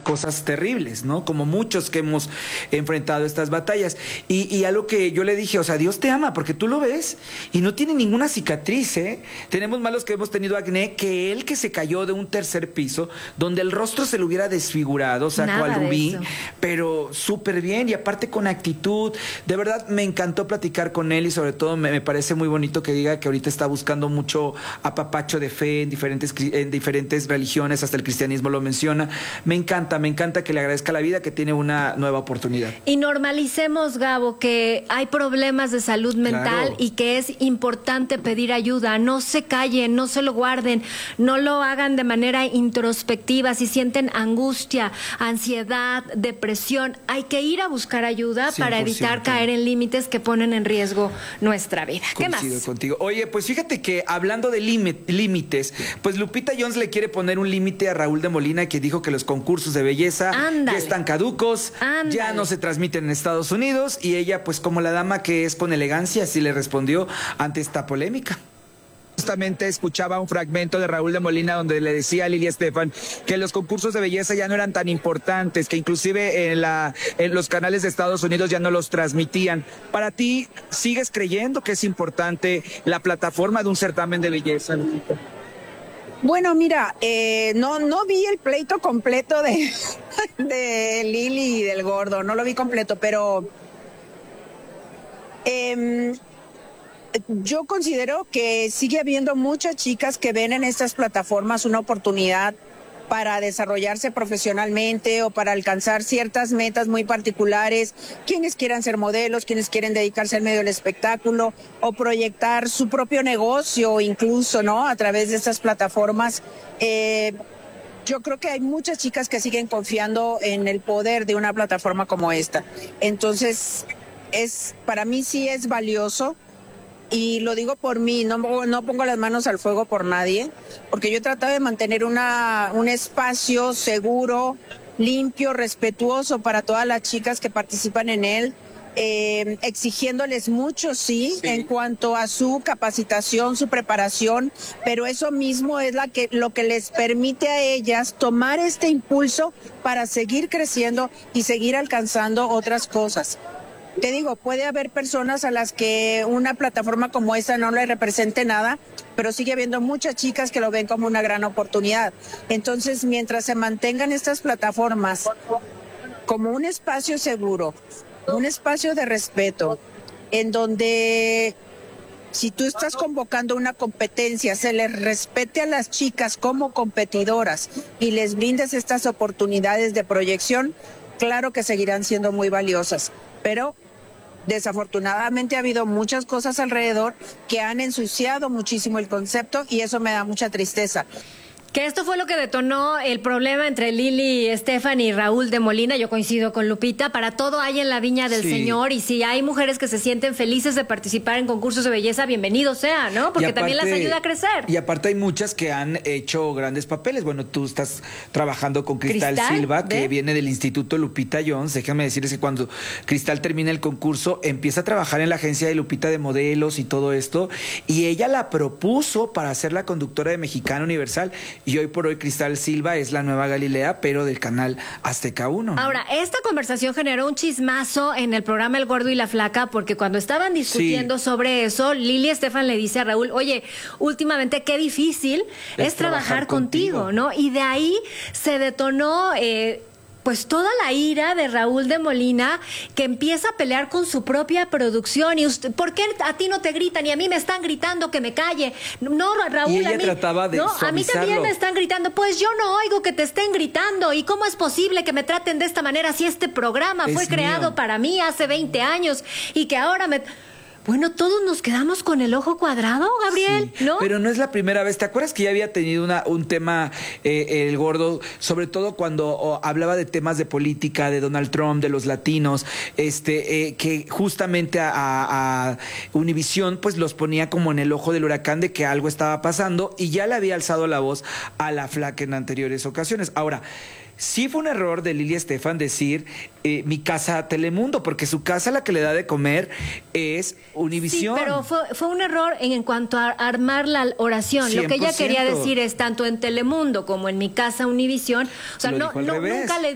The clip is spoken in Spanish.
cosas terribles, ¿no? Como muchos que hemos enfrentado estas batallas. Y algo que yo le dije, o sea, Dios te ama porque tú lo ves y no tiene ninguna cicatriz, ¿eh? Tenemos malos que hemos tenido acné, que él que se cayó de un tercer piso, donde el rostro se le hubiera desfigurado, sacó al Rubí, pero súper bien y aparte con actitud. De verdad me encantó platicar con él y sobre todo me parece muy bonito que diga que ahorita está buscando mucho apapacho de fe en diferentes religiones, hasta el cristianismo lo menciona. Me encanta que le agradezca la vida, que tiene una nueva oportunidad. Y normalicemos, Gabo, que hay problemas de salud mental y que es importante pedir ayuda. No se callen, no se lo guarden, no lo hagan de manera introspectiva. Si sienten angustia, ansiedad, depresión, hay que ir a buscar ayuda 100%. Para evitar caer en límites que ponen en riesgo nuestra vida. ¿Qué más? Coincido contigo. Oye, pues fíjate que hablando de límites, pues Lupita Jones le quiere poner un límite a Raúl de Molina, que dijo que los concursos de belleza ya están caducos, ya no se transmiten en Estados Unidos, y ella, pues como la dama que es con elegancia, así le respondió ante esta polémica. Justamente escuchaba un fragmento de Raúl de Molina donde le decía a Lili Estefan que los concursos de belleza ya no eran tan importantes, que inclusive en los canales de Estados Unidos ya no los transmitían. Para ti, ¿sigues creyendo que es importante la plataforma de un certamen de belleza? Bueno, mira, no vi el pleito completo de Lili y del Gordo, no lo vi completo, pero yo considero que sigue habiendo muchas chicas que ven en estas plataformas una oportunidad para desarrollarse profesionalmente o para alcanzar ciertas metas muy particulares, quienes quieran ser modelos, quienes quieren dedicarse al medio del espectáculo o proyectar su propio negocio incluso, ¿no? A través de estas plataformas. Yo creo que hay muchas chicas que siguen confiando en el poder de una plataforma como esta. Entonces, para mí sí es valioso. Y lo digo por mí, no pongo las manos al fuego por nadie, porque yo he tratado de mantener un espacio seguro, limpio, respetuoso para todas las chicas que participan en él, exigiéndoles mucho, sí, en cuanto a su capacitación, su preparación, pero eso mismo es lo que les permite a ellas tomar este impulso para seguir creciendo y seguir alcanzando otras cosas. Te digo, puede haber personas a las que una plataforma como esta no le represente nada, pero sigue habiendo muchas chicas que lo ven como una gran oportunidad. Entonces, mientras se mantengan estas plataformas como un espacio seguro, un espacio de respeto, en donde si tú estás convocando una competencia, se les respete a las chicas como competidoras y les brindes estas oportunidades de proyección, claro que seguirán siendo muy valiosas, pero desafortunadamente ha habido muchas cosas alrededor que han ensuciado muchísimo el concepto y eso me da mucha tristeza. Que esto fue lo que detonó el problema entre Lili Estefan y Raúl de Molina. Yo coincido con Lupita. Para todo hay en la viña del Señor. Y si hay mujeres que se sienten felices de participar en concursos de belleza, bienvenido sea, ¿no? Porque aparte, también las ayuda a crecer. Y aparte hay muchas que han hecho grandes papeles. Bueno, tú estás trabajando con Cristal Silva, que viene del Instituto Lupita Jones. Déjame decirles que cuando Cristal termina el concurso, empieza a trabajar en la agencia de Lupita de modelos y todo esto. Y ella la propuso para ser la conductora de Mexicana Universal. Y hoy por hoy Cristal Silva es la nueva Galilea, pero del canal Azteca 1. Ahora, esta conversación generó un chismazo en el programa El Gordo y la Flaca, porque cuando estaban discutiendo sobre eso, Lili Estefan le dice a Raúl, oye, últimamente qué difícil es trabajar contigo, ¿no? Y de ahí se detonó pues toda la ira de Raúl de Molina, que empieza a pelear con su propia producción. Y usted, ¿por qué a ti no te gritan y a mí me están gritando que me calle? No, Raúl, y ella trataba de a mí también me están gritando. Pues yo no oigo que te estén gritando. ¿Y cómo es posible que me traten de esta manera si este programa fue creado para mí hace 20 años y que ahora me... Bueno, todos nos quedamos con el ojo cuadrado, Gabriel, ¿no? Pero no es la primera vez. ¿Te acuerdas que ya había tenido un tema, el Gordo, sobre todo cuando hablaba de temas de política, de Donald Trump, de los latinos, que justamente a Univisión pues los ponía como en el ojo del huracán de que algo estaba pasando, y ya le había alzado la voz a la Flaca en anteriores ocasiones. Ahora, sí fue un error de Lili Estefan decir mi casa Telemundo, porque su casa la que le da de comer es Univisión. Sí, pero fue un error en cuanto a armar la oración. 100%. Lo que ella quería decir es tanto en Telemundo como en mi casa Univisión. O sea, nunca le